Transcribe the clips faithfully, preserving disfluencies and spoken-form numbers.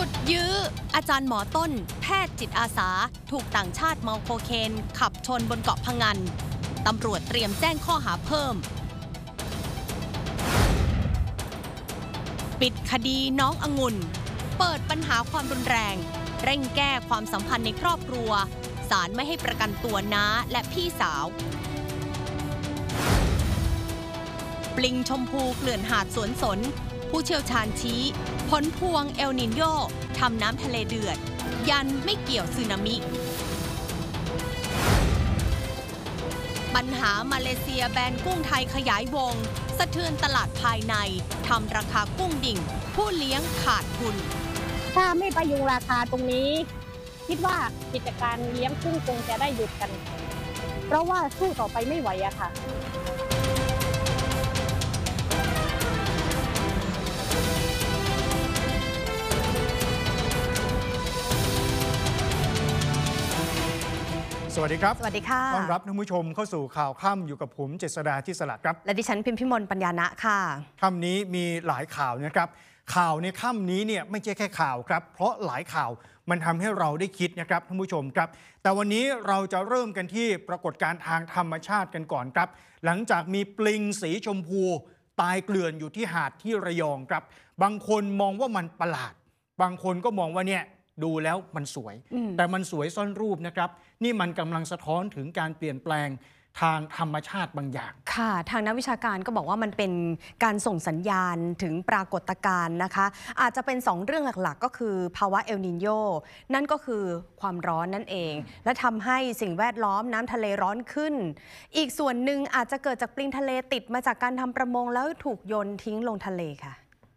สุดยื้ออาจารย์หมอต้นแพทย์จิตอาสาถูกต่างชาติเมาโคเคนขับชนบนเกาะพะงันตำรวจเตรียมแจ้งข้อหาเพิ่มปิดคดีน้ององุ่นเปิดปัญหาความรุนแรงเร่งแก้ความสัมพันธ์ในครอบครัวศาลไม่ให้ประกันตัวน้าและพี่สาวปลิงชมพูเกลื่อนหาดสวนสนผู้เชี่ยวชาญชี้ผลพวงเอลนิโญทำน้ำทะเลเดือดยันไม่เกี่ยวสึนามิปัญหามาเลเซียแบนกุ้งไทยขยายวงสะเทือนตลาดภายในทำราคากุ้งดิ่งผู้เลี้ยงขาดทุนถ้าไม่ประยุงราคาตรงนี้คิดว่ากิจการเลี้ยงกุ้งคงจะได้หยุดกันเพราะว่าสู้ต่อไปไม่ไหวอะค่ะสวัสดีครับสวัสดีค่ะต้อนรับท่านผู้ชมเข้าสู่ข่าวค่ำอยู่กับผมเจษฎาธิสลักครับและดิฉันพิมพิมลปัญญานะค่ะค่ำนี้มีหลายข่าวนะครับข่าวในค่ำนี้เนี่ยไม่ใช่แค่ข่าวครับเพราะหลายข่าวมันทำให้เราได้คิดนะครับท่านผู้ชมครับแต่วันนี้เราจะเริ่มกันที่ปรากฏการณ์ทางธรรมชาติกันก่อนครับหลังจากมีปลิงสีชมพูตายเกลื่อนอยู่ที่หาดที่ระยองครับบางคนมองว่ามันประหลาดบางคนก็มองว่าเนี่ยดูแล้วมันสวยแต่มันสวยซ่อนรูปนะครับนี่มันกำลังสะท้อนถึงการเปลี่ยนแปลงทางธรรมชาติบางอย่างค่ะทางนักวิชาการก็บอกว่ามันเป็นการส่งสัญญาณถึงปรากฏการณ์นะคะอาจจะเป็นสองเรื่องหลักๆก็คือภาวะเอลนิโญนั่นก็คือความร้อนนั่นเองและทำให้สิ่งแวดล้อมน้ำทะเลร้อนขึ้นอีกส่วนหนึ่งอาจจะเกิดจากปลิงทะเลติดมาจากการทำประมงแล้วถูกโยนทิ้งลงทะเลค่ะ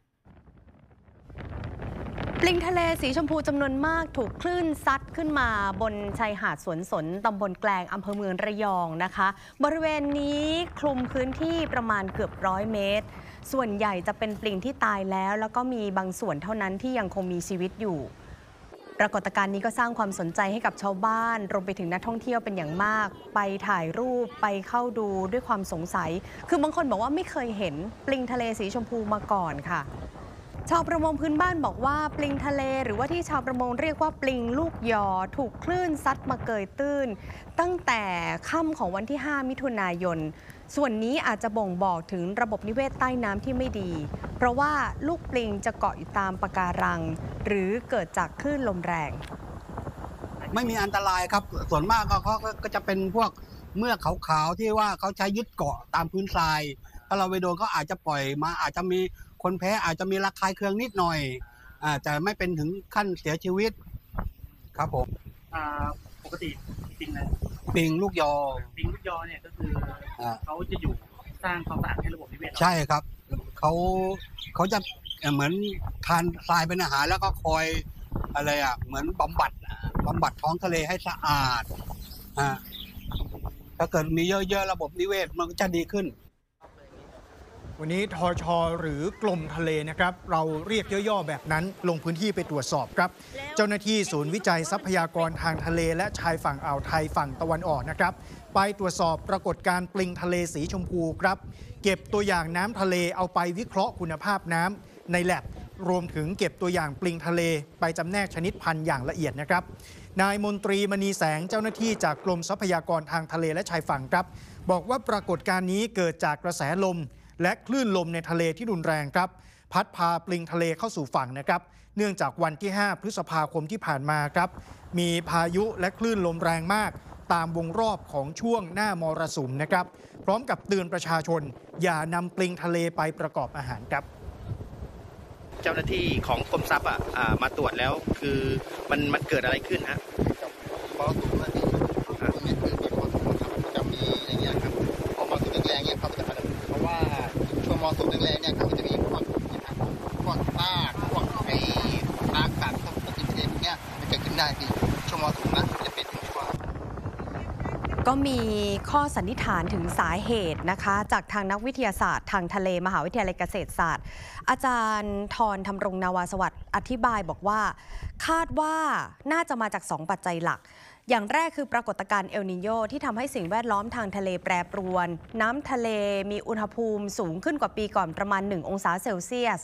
ปลิงทะเลสีชมพูจำนวนมากถูกคลื่นซัดขึ้นมาบนชายหาดสวนสนตำบลแกลงอำเภอเมืองระยองนะคะบริเวณนี้คลุมพื้นที่ประมาณเกือบร้อยเมตรส่วนใหญ่จะเป็นปลิงที่ตายแล้วแล้วก็มีบางส่วนเท่านั้นที่ยังคงมีชีวิตอยู่ปรากฏการณ์นี้ก็สร้างความสนใจให้กับชาวบ้านรวมไปถึงนักท่องเที่ยวเป็นอย่างมากไปถ่ายรูปไปเข้าดูด้วยความสงสัยคือบางคนบอกว่าไม่เคยเห็นปลิงทะเลสีชมพูมาก่อนค่ะชาวประมงพื้นบ้านบอกว่าปลิงทะเลหรือว่าที่ชาวประมงเรียกว่าปลิงลูกยอถูกคลื่นซัดมาเกยตื้นตั้งแต่ค่ำของวันที่ห้ามิถุนายนส่วนนี้อาจจะบ่งบอกถึงระบบนิเวศใต้น้ำที่ไม่ดีเพราะว่าลูกปลิงจะเกาะอยู่ตามปะการังหรือเกิดจากคลื่นลมแรงไม่มีอันตรายครับส่วนมากเขาก็จะเป็นพวกเมือกขาวๆที่ว่าเขาใช้ยึดเกาะตามพื้นทรายถ้าเราไปโดนเขาอาจจะปล่อยมาอาจจะมีคนแพ้อาจจะมีระคายเคืองนิดหน่อยอ่าแต่ไม่เป็นถึงขั้นเสียชีวิตครับผมอ่าปกติปิงอะไรปิงลูกยอปิงลูกยอเนี่ยก็คือเขาจะอยู่สร้างความสะอาดให้ระบบนิเวศใช่ครับเขาเขาจะเหมือนทานทรายเป็นอาหารแล้วก็คอยอะไรอ่ะเหมือนบำบัดบำบัดท้องทะเลให้สะอาดอ่าถ้าเกิดมีเยอะๆระบบนิเวศมันก็จะดีขึ้นวันนี้ทช.หรือกรมทะเลนะครับเราเรียกย่อๆแบบนั้นลงพื้นที่ไปตรวจสอบครับเจ้าหน้าที่ศูนย์วิจัยทรัพยากรทางทะเลและชายฝั่งอ่าวไทยฝั่งตะวันออกนะครับไปตรวจสอบปรากฏการณ์ปลิงทะเลสีชมพูครับเก็บตัวอย่างน้ำทะเลเอาไปวิเคราะห์คุณภาพน้ำในแลบรวมถึงเก็บตัวอย่างปลิงทะเลไปจำแนกชนิดพันธุ์อย่างละเอียดนะครับนายมนตรีมณีแสงเจ้าหน้าที่จากกรมทรัพยากรทางทะเลและชายฝั่งครับบอกว่าปรากฏการณ์นี้เกิดจากกระแสลมและคลื่นลมในทะเลที่รุนแรงครับพัดพาปลิงทะเลเข้าสู่ฝั่งนะครับเนื่องจากวันที่ห้าพฤษภาคมที่ผ่านมาครับมีพายุและคลื่นลมแรงมากตามวงรอบของช่วงหน้ามรสุมนะครับพร้อมกับเตือนประชาชนอย่านำปลิงทะเลไปประกอบอาหารครับเจ้าหน้าที่ของกรมทรัพย์อ่ะมาตรวจแล้วคือมันมันเกิดอะไรขึ้นฮะพอสูงมาที่เนี่ยคือมีพอสูงครับจะมีอย่างเงี้ยครับพอมอสูงแรงๆเนี่ยเขาจะเพราะว่าช่วงมอสูงแรงๆเนี่ยเขาจะมีพวกพวกซากพวกไอ้ซากสัตว์พวกติดเชื้อพวกเนี้ยมันเกิดขึ้นได้ที่ช่วงมอสูงนะจะเป็นช่วงก็มีข้อสันนิษฐานถึงสาเหตุนะคะจากทางนักวิทยาศาสตร์ทางทะเลมหาวิทยาลัยเกษตรศาสตร์อาจารย์ธรธำรงนาวาสวัสดิ์อธิบายบอกว่าคาดว่าน่าจะมาจากสองปัจจัยหลักอย่างแรกคือปรากฏการณ์เอลนิโญที่ทำให้สิ่งแวดล้อมทางทะเลแปรปรวนน้ำทะเลมีอุณหภูมิสูงขึ้นกว่าปีก่อนประมาณหนึ่งองศาเซลเซียส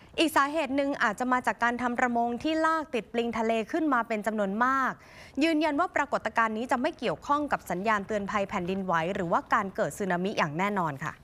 อีกสาเหตุหนึ่งอาจจะมาจากการทำประมงที่ลากติดปลิงทะเลขึ้นมาเป็นจำนวนมากยืนยันว่าปรากฏการณ์นี้จะไม่เกี่ยวข้องกับสัญญาณเตือนภัยแผ่นดินไหวหรือว่าการเกิดสึนามิอย่างแน่นอนค่ะ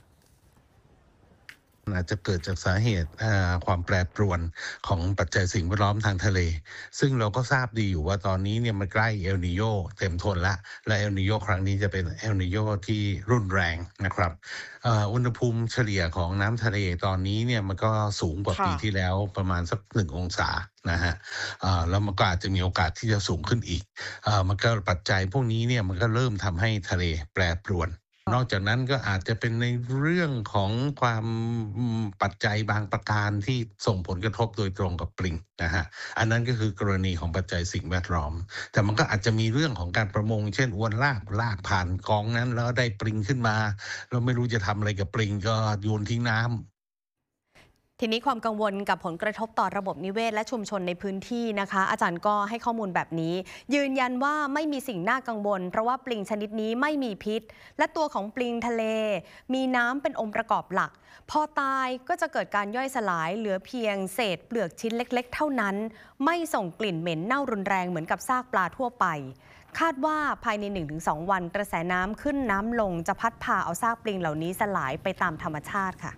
อาจจะเกิดจากสาเหตุความแปรปรวนของปัจจัยสิ่งแวดล้อมทางทะเลซึ่งเราก็ทราบดีอยู่ว่าตอนนี้เนี่ยมันใกล้เอลนีโญเต็มทนละและเอลนีโญครั้งนี้จะเป็นเอลนีโญที่รุนแรงนะครับอุณหภูมิเฉลี่ยของน้ำทะเลตอนนี้เนี่ยมันก็สูงกว่าปีที่แล้วประมาณสักหนึ่งองศานะฮะแล้วมันก็อาจจะมีโอกาสที่จะสูงขึ้นอีกมันก็ปัจจัยพวกนี้เนี่ยมันก็เริ่มทำให้ทะเลแปรปรวนนอกจากนั้นก็อาจจะเป็นในเรื่องของความปัจจัยบางประการที่ส่งผลกระทบโดยตรงกับปลิงนะฮะอันนั้นก็คือกรณีของปัจจัยสิ่งแวดล้อมแต่มันก็อาจจะมีเรื่องของการประมงเช่นอวนลากลากผ่านกองนั้นแล้วได้ปลิงขึ้นมาเราไม่รู้จะทำอะไรกับปลิงก็โยนทิ้งน้ำทีนี้ความกังวลกับผลกระทบต่อระบบนิเวศและชุมชนในพื้นที่นะคะอาจารย์ก็ให้ข้อมูลแบบนี้ยืนยันว่าไม่มีสิ่งน่ากังวลเพราะว่าปลิงชนิดนี้ไม่มีพิษและตัวของปลิงทะเลมีน้ำเป็นองค์ประกอบหลักพอตายก็จะเกิดการย่อยสลายเหลือเพียงเศษเปลือกชิ้นเล็กๆเท่านั้นไม่ส่งกลิ่นเหม็นเน่ารุนแรงเหมือนกับซากปลาทั่วไปคาดว่าภายใน หนึ่งถึงสอง วันกระแสน้ำขึ้นน้ำลงจะพัดพาเอาซากปลิงเหล่านี้สลายไปตามธรรมชาติค่ะ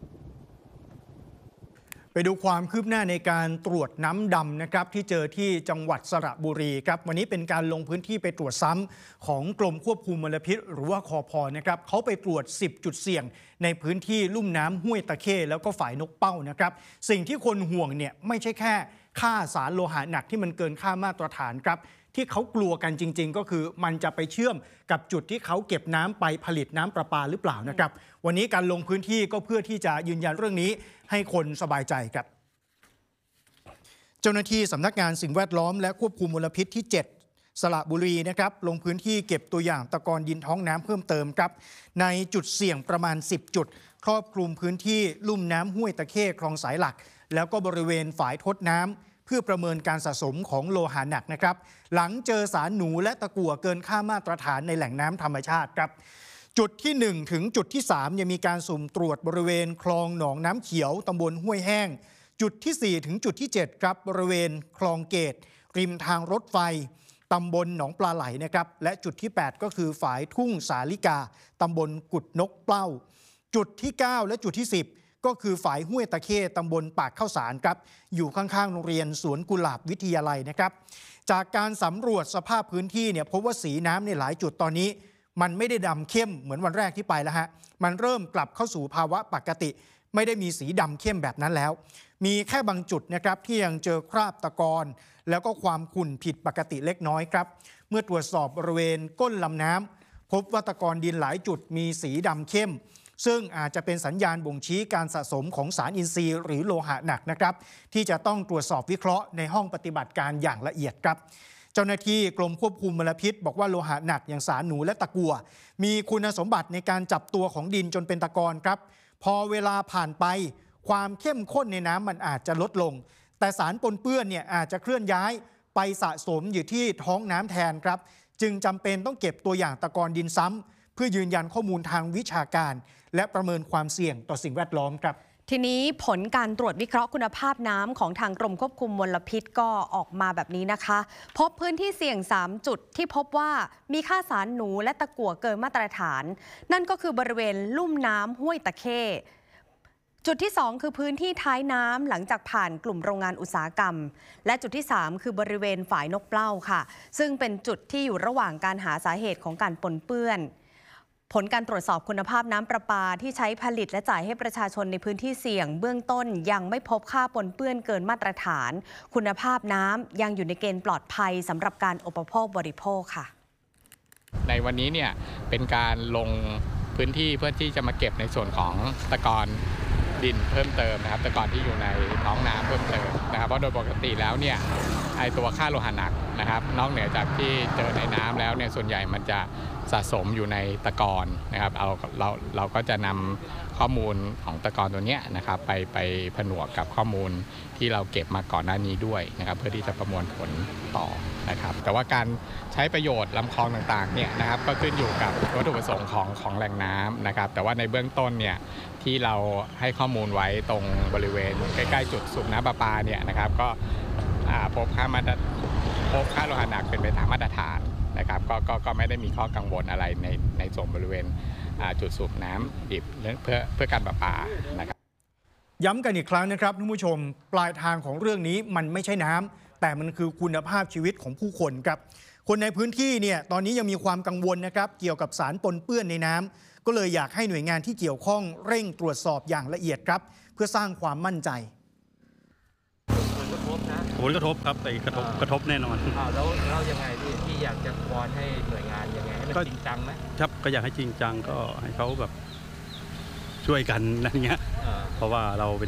ไปดูความคืบหน้าในการตรวจน้ำดำนะครับที่เจอที่จังหวัดสระบุรีครับวันนี้เป็นการลงพื้นที่ไปตรวจซ้ำของกรมควบคุมมลพิษหรือว่าคพ.นะครับเขาไปตรวจสิบจุดเสี่ยงในพื้นที่ลุ่มน้ำห้วยตะเข้แล้วก็ฝายนกเป้านะครับสิ่งที่คนห่วงเนี่ยไม่ใช่แค่ค่าสารโลหะหนักที่มันเกินค่ามาตรฐานครับที่เขากลัวกันจริงๆก็คือมันจะไปเชื่อมกับจุดที่เขาเก็บน้ำไปผลิตน้ำประปาหรือเปล่านะครับวันนี้การลงพื้นที่ก็เพื่อที่จะยืนยันเรื่องนี้ให้คนสบายใจครับเจ้าหน้าที่สำนักงานสิ่งแวดล้อมและควบคุมมลพิษที่เจ็ดสระบุรีนะครับลงพื้นที่เก็บตัวอย่างตะกอนดินท้องน้ำเพิ่มเติมครับในจุดเสี่ยงประมาณสิบจุดครอบคลุมพื้นที่ลุ่มน้ำห้วยตะเข้คลองสายหลักแล้วก็บริเวณฝายทดน้ำเพื่อประเมินการสะสมของโลหะหนักนะครับหลังเจอสารหนูและตะกั่วเกินค่ามาตรฐานในแหล่งน้ำธรรมชาติครับจุดที่หนึ่งถึงจุดที่สามยังมีการสุ่มตรวจบริเวณคลองหนองน้ำเขียวตำบลห้วยแห้งจุดที่สี่ถึงจุดที่เจ็ดครับบริเวณคลองเกตริมทางรถไฟตำบลหนองปลาไหลนะครับและจุดที่แปดก็คือฝายทุ่งสาลิกาตำบลกุดนกเปล้าจุดที่เก้าและจุดที่สิบก็คือฝายห้วยตะเข้ตำบลปากข้าวสารครับอยู่ข้างๆโรงเรียนสวนกุหลาบวิทยาลัยนะครับจากการสำรวจสภาพพื้นที่เนี่ยพบว่าสีน้ำในหลายจุดตอนนี้มันไม่ได้ดำเข้มเหมือนวันแรกที่ไปแล้วฮะมันเริ่มกลับเข้าสู่ภาวะปกติไม่ได้มีสีดำเข้มแบบนั้นแล้วมีแค่บางจุดนะครับที่ยังเจอคราบตะกอนแล้วก็ความขุ่นผิดปกติเล็กน้อยครับเมื่อตรวจสอบบริเวณก้นลำน้ำพบว่าตะกอนดินหลายจุดมีสีดำเข้มซึ่งอาจจะเป็นสัญญาณบ่งชี้การสะสมของสารอินทรีย์หรือโลหะหนักนะครับที่จะต้องตรวจสอบวิเคราะห์ในห้องปฏิบัติการอย่างละเอียดครับเจ้าหน้าที่กรมควบคุมมลพิษบอกว่าโลหะหนักอย่างสารหนูและตะกั่วมีคุณสมบัติในการจับตัวของดินจนเป็นตะกอนครับพอเวลาผ่านไปความเข้มข้นในน้ำมันอาจจะลดลงแต่สารปนเปื้อนเนี่ยอาจจะเคลื่อนย้ายไปสะสมอยู่ที่ท้องน้ำแทนครับจึงจำเป็นต้องเก็บตัวอย่างตะกอนดินซ้ำเพื่อยืนยันข้อมูลทางวิชาการและประเมินความเสี่ยงต่อสิ่งแวดล้อมครับทีนี้ผลการตรวจวิเคราะห์คุณภาพน้ำของทางกรมควบคุมมลพิษก็ออกมาแบบนี้นะคะพบพื้นที่เสี่ยงสามจุดที่พบว่ามีค่าสารหนูและตะกั่วเกินมาตรฐานนั่นก็คือบริเวณลุ่มน้ำห้วยตะเข้จุดที่สองคือพื้นที่ท้ายน้ำหลังจากผ่านกลุ่มโรงงานอุตสาหกรรมและจุดที่สามคือบริเวณฝายนกเปล้าค่ะซึ่งเป็นจุดที่อยู่ระหว่างการหาสาเหตุของการปนเปื้อนผลการตรวจสอบคุณภาพน้ำประปาที่ใช้ผลิตและจ่ายให้ประชาชนในพื้นที่เสี่ยงเบื้องต้นยังไม่พบค่าปนเปื้อนเกินมาตรฐานคุณภาพน้ำยังอยู่ในเกณฑ์ปลอดภัยสำหรับการอุปโภคบริโภคค่ะในวันนี้เนี่ยเป็นการลงพื้นที่เพื่อที่จะมาเก็บในส่วนของตะกอนดินเพิ่มเติมนะครับตะกอนที่อยู่ในท้องน้ำเพิ่มเติมนะครับเพราะโดยปกติแล้วเนี่ยไอตัวค่าโลหะหนักนะครับนอกเหนือจากที่เจอในน้ำแล้วเนี่ยส่วนใหญ่มันจะสะสมอยู่ในตะกอนนะครับเอาเราเราก็จะนำข้อมูลของตะกอนตัวนี้นะครับไปไปผนวกกับข้อมูลที่เราเก็บมาก่อนหน้านี้ด้วยนะครับเพื่อที่จะประมวลผลต่อนะครับแต่ว่าการใช้ประโยชน์ลำคลองต่างๆเนี่ยนะครับก็ขึ้นอยู่กับวัตถุประสงค์ของของแหล่งน้ำนะครับแต่ว่าในเบื้องต้นเนี่ยที่เราให้ข้อมูลไว้ตรงบริเวณใกล้ๆจุดสูบน้ำประปาเนี่ยนะครับก็พบค่ามาตรพบค่าโลหะหนักเป็นไปตามมาตรฐานนะครับก็ก็ก็ไม่ได้มีข้อกังวลอะไรในในส่วนบริเวณจุดสูบน้ำดิบเพื่อเพื่อการประปานะครับย้ำกันอีกครั้งนะครับท่านผู้ชมปลายทางของเรื่องนี้มันไม่ใช่น้ำแต่มันคือคุณภาพชีวิตของผู้คนครับคนในพื้นที่เนี่ยตอนนี้ยังมีความกังวลนะครับเกี่ยวกับสารปนเปื้อนในน้ำก็เลยอยากให้หน่วยงานที่เกี่ยวข้องเร่งตรวจสอบอย่างละเอียดครับเพื่อสร้างความมั่นใจผลกระทบนะผลกระทบครับแต่กระทบกระทบแน่นอนแล้วเรายังไงที่ที่อยากจะวอนให้หน่วยงานยังไงให้มันจริงจังไหมครับก็อยากให้จริงจังก็ให้เขาแบบช่วยกันนั่นเงี้ยเพราะว่าเรา